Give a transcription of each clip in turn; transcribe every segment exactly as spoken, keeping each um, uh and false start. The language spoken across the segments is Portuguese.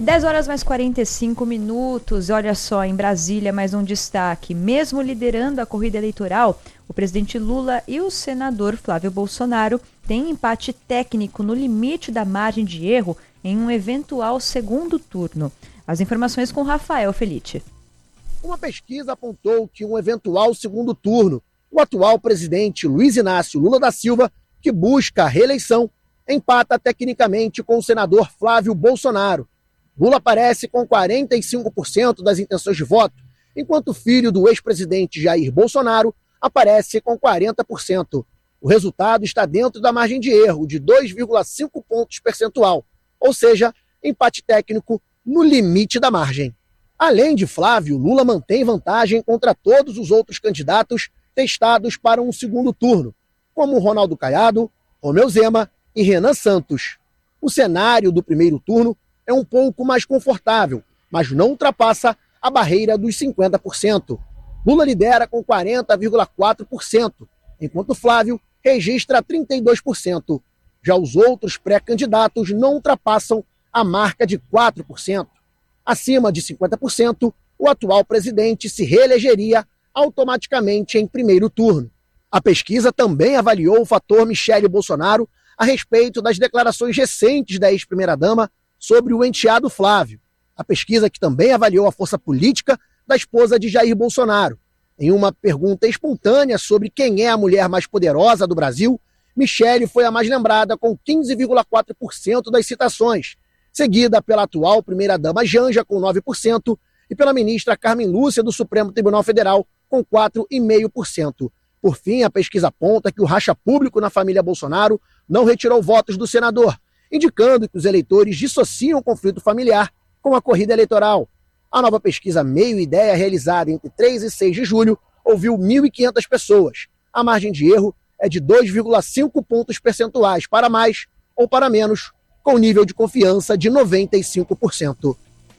dez horas mais quarenta e cinco minutos. Olha só, em Brasília, mais um destaque. Mesmo liderando a corrida eleitoral, o presidente Lula e o senador Flávio Bolsonaro têm empate técnico no limite da margem de erro em um eventual segundo turno. As informações com Rafael Felite. Uma pesquisa apontou que um eventual segundo turno, o atual presidente Luiz Inácio Lula da Silva, que busca a reeleição, empata tecnicamente com o senador Flávio Bolsonaro. Lula aparece com quarenta e cinco por cento das intenções de voto, enquanto o filho do ex-presidente Jair Bolsonaro aparece com quarenta por cento. O resultado está dentro da margem de erro de dois vírgula cinco pontos percentual, ou seja, empate técnico no limite da margem. Além de Flávio, Lula mantém vantagem contra todos os outros candidatos testados para um segundo turno, como Ronaldo Caiado, Romeu Zema e Renan Santos. O cenário do primeiro turno é um pouco mais confortável, mas não ultrapassa a barreira dos cinquenta por cento. Lula lidera com quarenta vírgula quatro por cento, enquanto Flávio registra trinta e dois por cento. Já os outros pré-candidatos não ultrapassam a marca de quatro por cento. Acima de cinquenta por cento, o atual presidente se reelegeria automaticamente em primeiro turno. A pesquisa também avaliou o fator Michele Bolsonaro a respeito das declarações recentes da ex-primeira-dama sobre o enteado Flávio. A pesquisa que também avaliou a força política da esposa de Jair Bolsonaro. Em uma pergunta espontânea sobre quem é a mulher mais poderosa do Brasil, Michele foi a mais lembrada com quinze vírgula quatro por cento das citações, seguida pela atual primeira-dama Janja com nove por cento e pela ministra Carmen Lúcia do Supremo Tribunal Federal com quatro vírgula cinco por cento. Por fim, a pesquisa aponta que o racha público na família Bolsonaro não retirou votos do senador, indicando que os eleitores dissociam o conflito familiar com a corrida eleitoral. A nova pesquisa Meio Ideia, realizada entre três e seis de julho, ouviu mil e quinhentas pessoas. A margem de erro é de dois vírgula cinco pontos percentuais para mais ou para menos, com nível de confiança de noventa e cinco por cento.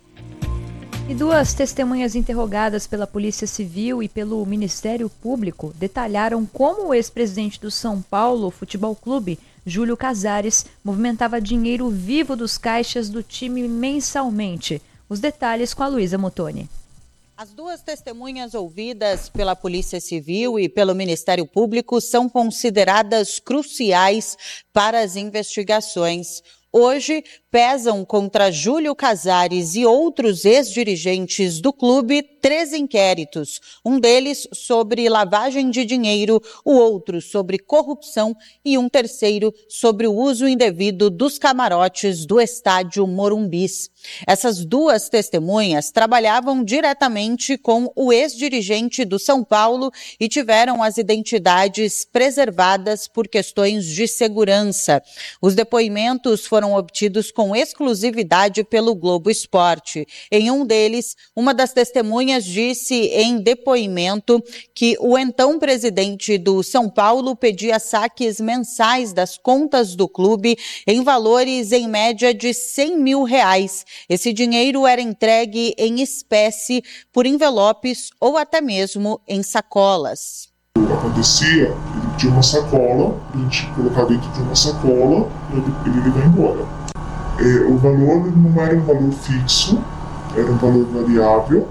E duas testemunhas interrogadas pela Polícia Civil e pelo Ministério Público detalharam como o ex-presidente do São Paulo Futebol Clube, Júlio Casares, movimentava dinheiro vivo dos caixas do time mensalmente. Os detalhes com a Luísa Motoni. As duas testemunhas ouvidas pela Polícia Civil e pelo Ministério Público são consideradas cruciais para as investigações. Hoje, pesam contra Júlio Casares e outros ex-dirigentes do clube três inquéritos. Um deles sobre lavagem de dinheiro, o outro sobre corrupção e um terceiro sobre o uso indevido dos camarotes do estádio Morumbis. Essas duas testemunhas trabalhavam diretamente com o ex-dirigente do São Paulo e tiveram as identidades preservadas por questões de segurança. Os depoimentos foram obtidos com exclusividade pelo Globo Esporte. Em um deles, uma das testemunhas disse em depoimento que o então presidente do São Paulo pedia saques mensais das contas do clube em valores em média de cem mil reais. Esse dinheiro era entregue em espécie por envelopes ou até mesmo em sacolas. Acontecia, ele tinha uma sacola, a gente colocava dentro de uma sacola e ele, ele vai embora. É, o valor não era um valor fixo, era um valor variável,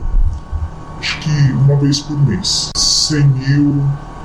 acho que uma vez por mês. cem mil,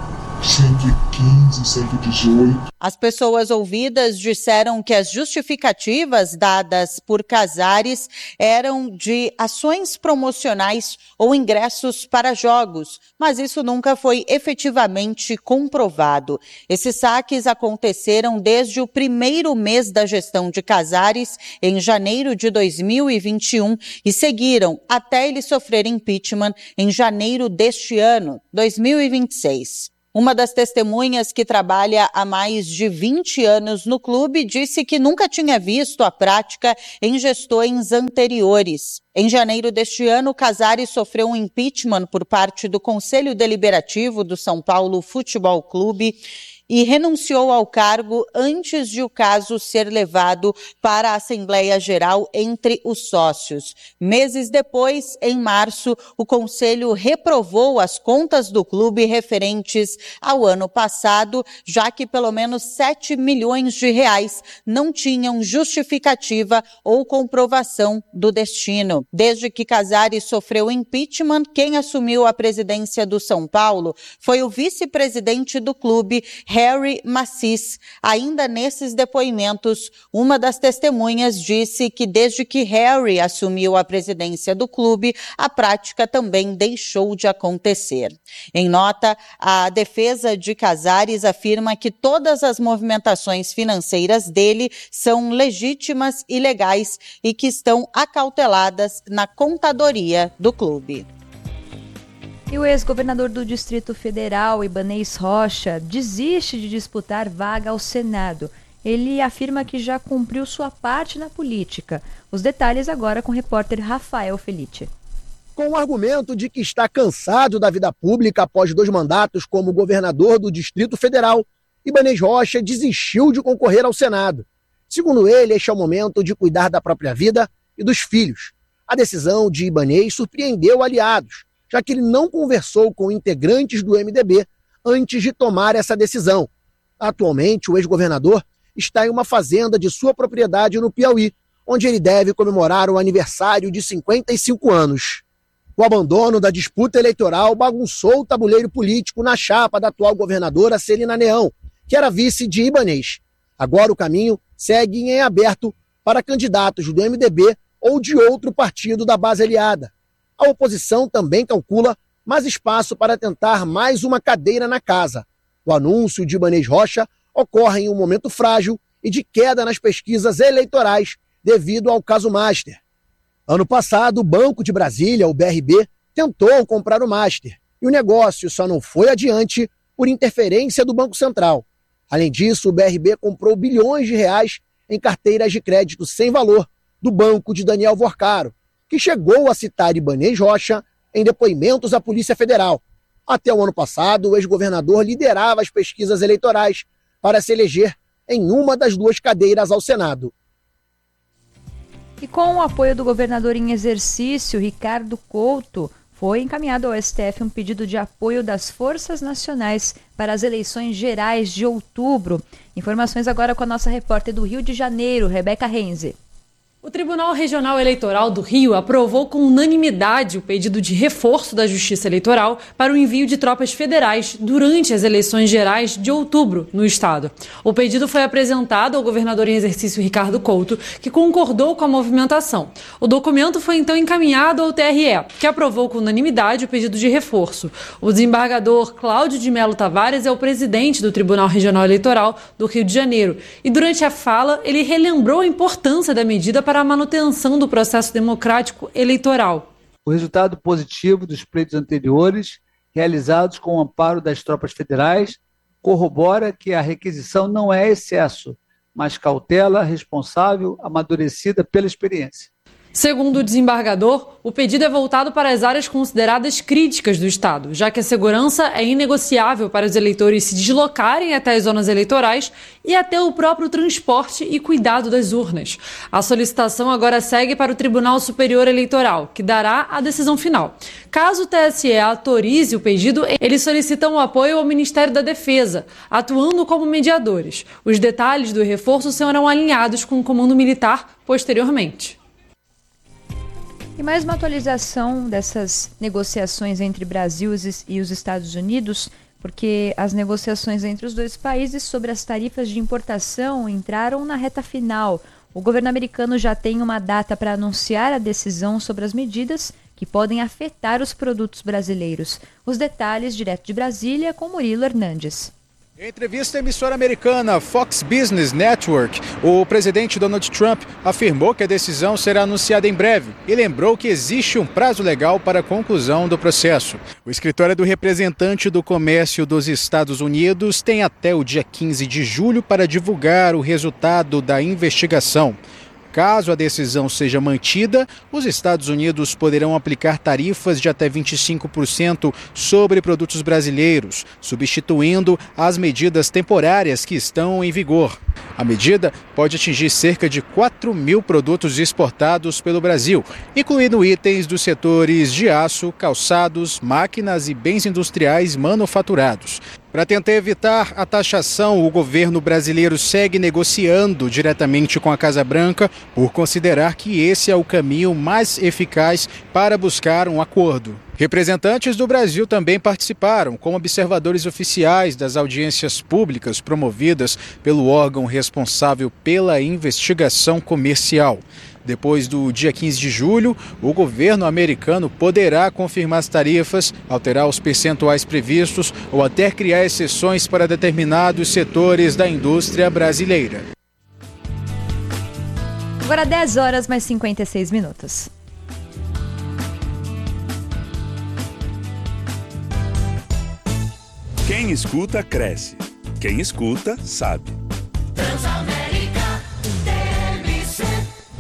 cento e quinze, cento e dezoito. As pessoas ouvidas disseram que as justificativas dadas por Casares eram de ações promocionais ou ingressos para jogos, mas isso nunca foi efetivamente comprovado. Esses saques aconteceram desde o primeiro mês da gestão de Casares, em janeiro de dois mil e vinte e um, e seguiram até ele sofrer impeachment em janeiro deste ano, dois mil e vinte e seis. Uma das testemunhas, que trabalha há mais de vinte anos no clube, disse que nunca tinha visto a prática em gestões anteriores. Em janeiro deste ano, Casares sofreu um impeachment por parte do Conselho Deliberativo do São Paulo Futebol Clube e renunciou ao cargo antes de o caso ser levado para a Assembleia Geral entre os sócios. Meses depois, em março, o Conselho reprovou as contas do clube referentes ao ano passado, já que pelo menos sete milhões de reais não tinham justificativa ou comprovação do destino. Desde que Casares sofreu impeachment, quem assumiu a presidência do São Paulo foi o vice-presidente do clube, Harry Macis. Ainda nesses depoimentos, uma das testemunhas disse que desde que Harry assumiu a presidência do clube, a prática também deixou de acontecer. Em nota, a defesa de Casares afirma que todas as movimentações financeiras dele são legítimas e legais e que estão acauteladas na contadoria do clube. E o ex-governador do Distrito Federal, Ibanez Rocha, desiste de disputar vaga ao Senado. Ele afirma que já cumpriu sua parte na política. Os detalhes agora com o repórter Rafael Felice. Com o argumento de que está cansado da vida pública após dois mandatos como governador do Distrito Federal, Ibanez Rocha desistiu de concorrer ao Senado. Segundo ele, este é o momento de cuidar da própria vida e dos filhos. A decisão de Ibanez surpreendeu aliados, já que ele não conversou com integrantes do M D B antes de tomar essa decisão. Atualmente, o ex-governador está em uma fazenda de sua propriedade no Piauí, onde ele deve comemorar o aniversário de cinquenta e cinco anos. O abandono da disputa eleitoral bagunçou o tabuleiro político na chapa da atual governadora Celina Neão, que era vice de Ibanez. Agora o caminho segue em aberto para candidatos do M D B ou de outro partido da base aliada. A oposição também calcula mais espaço para tentar mais uma cadeira na casa. O anúncio de Ibanez Rocha ocorre em um momento frágil e de queda nas pesquisas eleitorais devido ao caso Master. Ano passado, o Banco de Brasília, o B R B, tentou comprar o Master e o negócio só não foi adiante por interferência do Banco Central. Além disso, o B R B comprou bilhões de reais em carteiras de crédito sem valor do banco de Daniel Vorcaro, que chegou a citar Ibanez Rocha em depoimentos à Polícia Federal. Até o ano passado, o ex-governador liderava as pesquisas eleitorais para se eleger em uma das duas cadeiras ao Senado. E com o apoio do governador em exercício, Ricardo Couto, foi encaminhado ao S T F um pedido de apoio das forças nacionais para as eleições gerais de outubro. Informações agora com a nossa repórter do Rio de Janeiro, Rebeca Renze. O Tribunal Regional Eleitoral do Rio aprovou com unanimidade o pedido de reforço da Justiça Eleitoral para o envio de tropas federais durante as eleições gerais de outubro no estado. O pedido foi apresentado ao governador em exercício Ricardo Couto, que concordou com a movimentação. O documento foi então encaminhado ao T R E, que aprovou com unanimidade o pedido de reforço. O desembargador Cláudio de Melo Tavares é o presidente do Tribunal Regional Eleitoral do Rio de Janeiro e durante a fala ele relembrou a importância da medida para a manutenção do processo democrático eleitoral. O resultado positivo dos pleitos anteriores, realizados com o amparo das tropas federais, corrobora que a requisição não é excesso, mas cautela responsável, amadurecida pela experiência. Segundo o desembargador, o pedido é voltado para as áreas consideradas críticas do Estado, já que a segurança é inegociável para os eleitores se deslocarem até as zonas eleitorais e até o próprio transporte e cuidado das urnas. A solicitação agora segue para o Tribunal Superior Eleitoral, que dará a decisão final. Caso o T S E autorize o pedido, eles solicitam o apoio ao Ministério da Defesa, atuando como mediadores. Os detalhes do reforço serão alinhados com o Comando Militar posteriormente. E mais uma atualização dessas negociações entre Brasil e os Estados Unidos, porque as negociações entre os dois países sobre as tarifas de importação entraram na reta final. O governo americano já tem uma data para anunciar a decisão sobre as medidas que podem afetar os produtos brasileiros. Os detalhes direto de Brasília com Murilo Hernandes. Em entrevista à emissora americana Fox Business Network, o presidente Donald Trump afirmou que a decisão será anunciada em breve e lembrou que existe um prazo legal para a conclusão do processo. O escritório do representante do comércio dos Estados Unidos tem até o dia quinze de julho para divulgar o resultado da investigação. Caso a decisão seja mantida, os Estados Unidos poderão aplicar tarifas de até vinte e cinco por cento sobre produtos brasileiros, substituindo as medidas temporárias que estão em vigor. A medida pode atingir cerca de quatro mil produtos exportados pelo Brasil, incluindo itens dos setores de aço, calçados, máquinas e bens industriais manufaturados. Para tentar evitar a taxação, o governo brasileiro segue negociando diretamente com a Casa Branca por considerar que esse é o caminho mais eficaz para buscar um acordo. Representantes do Brasil também participaram como observadores oficiais das audiências públicas promovidas pelo órgão responsável pela investigação comercial. Depois do dia quinze de julho, o governo americano poderá confirmar as tarifas, alterar os percentuais previstos ou até criar exceções para determinados setores da indústria brasileira. Agora dez horas mais cinquenta e seis minutos. Quem escuta, cresce. Quem escuta, sabe. Transamérica T M C.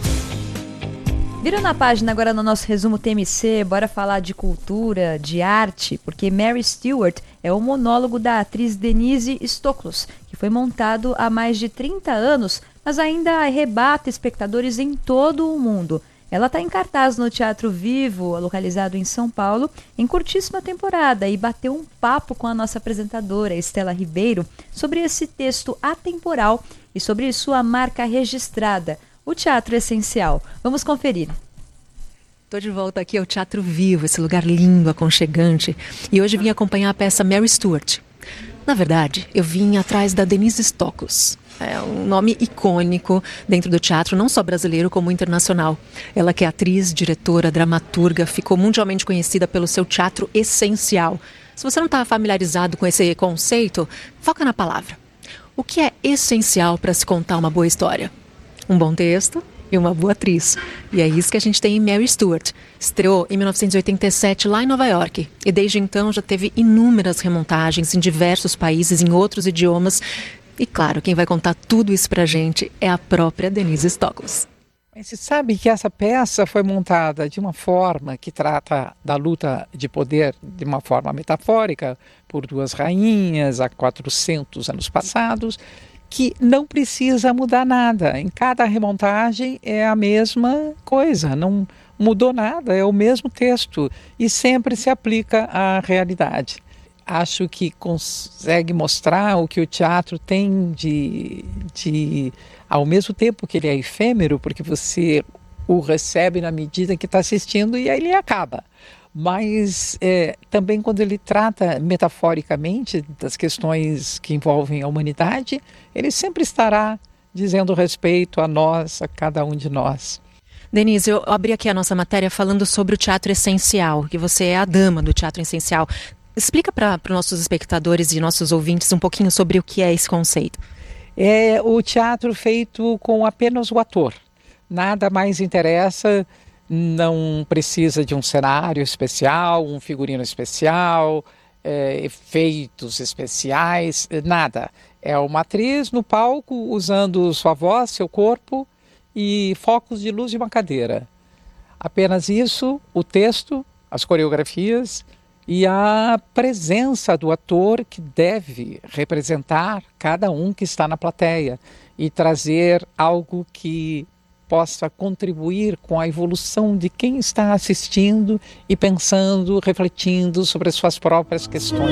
Vira na página agora no nosso resumo T M C, bora falar de cultura, de arte, porque Mary Stuart é o monólogo da atriz Denise Stoklos, que foi montado há mais de trinta anos, mas ainda arrebata espectadores em todo o mundo. Ela está em cartaz no Teatro Vivo, localizado em São Paulo, em curtíssima temporada, e bateu um papo com a nossa apresentadora, Estela Ribeiro, sobre esse texto atemporal e sobre sua marca registrada, o Teatro Essencial. Vamos conferir. Estou de volta aqui ao Teatro Vivo, esse lugar lindo, aconchegante, e hoje vim acompanhar a peça Mary Stuart. Na verdade, eu vim atrás da Denise Stoklos. É um nome icônico dentro do teatro, não só brasileiro como internacional. Ela que é atriz, diretora, dramaturga, ficou mundialmente conhecida pelo seu teatro essencial. Se você não está familiarizado com esse conceito, foca na palavra. O que é essencial para se contar uma boa história? Um bom texto e uma boa atriz. E é isso que a gente tem em Mary Stuart. Estreou em mil novecentos e oitenta e sete lá em Nova York. E desde então já teve inúmeras remontagens em diversos países, em outros idiomas. E claro, quem vai contar tudo isso pra gente é a própria Denise Stoklos. Você sabe que essa peça foi montada de uma forma que trata da luta de poder de uma forma metafórica por duas rainhas há quatrocentos anos passados, que não precisa mudar nada. Em cada remontagem é a mesma coisa, não mudou nada, é o mesmo texto e sempre se aplica à realidade. Acho que consegue mostrar o que o teatro tem de, de... Ao mesmo tempo que ele é efêmero, porque você o recebe na medida que está assistindo e aí ele acaba. Mas é, também quando ele trata metaforicamente das questões que envolvem a humanidade, ele sempre estará dizendo respeito a nós, a cada um de nós. Denise, eu abri aqui a nossa matéria falando sobre o teatro essencial, que você é a dama do teatro essencial. Explica para os nossos espectadores e nossos ouvintes um pouquinho sobre o que é esse conceito. É o teatro feito com apenas o ator. Nada mais interessa, não precisa de um cenário especial, um figurino especial, é, efeitos especiais, nada. É uma atriz no palco usando sua voz, seu corpo e focos de luz de uma cadeira. Apenas isso, o texto, as coreografias e a presença do ator que deve representar cada um que está na plateia e trazer algo que possa contribuir com a evolução de quem está assistindo e pensando, refletindo sobre as suas próprias questões.